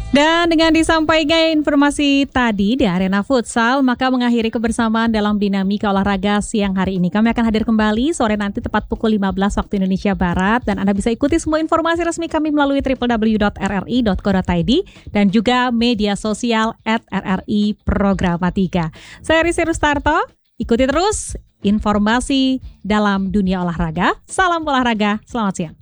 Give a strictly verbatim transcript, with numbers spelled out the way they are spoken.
Dan dengan disampaikan informasi tadi di arena futsal, maka mengakhiri kebersamaan dalam Dinamika Olahraga siang hari ini. Kami akan hadir kembali sore nanti tepat pukul lima belas waktu Indonesia Barat. Dan Anda bisa ikuti semua informasi resmi kami melalui w w w dot r r i dot co dot i d dan juga media sosial at r r i programatika. Saya Risi Rustarto, ikuti terus informasi dalam dunia olahraga. Salam olahraga, selamat siang.